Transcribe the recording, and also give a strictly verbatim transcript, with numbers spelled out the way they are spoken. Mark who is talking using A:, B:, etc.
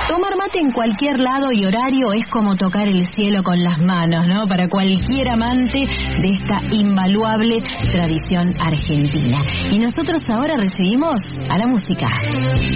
A: Tomar mate en cualquier lado y horario es como tocar el cielo con las manos, ¿no? Para cualquier amante de esta invaluable tradición argentina. Y nosotros ahora recibimos a la música.